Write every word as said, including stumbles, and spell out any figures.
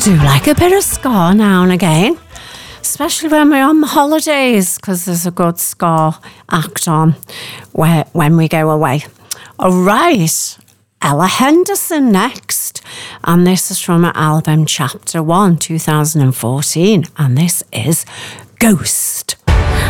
do like a bit of ska now and again, especially when we're on holidays, because there's a good ska act on where, when we go away. All right, Ella Henderson next, and this is from her album Chapter one, two thousand fourteen, and this is Ghost.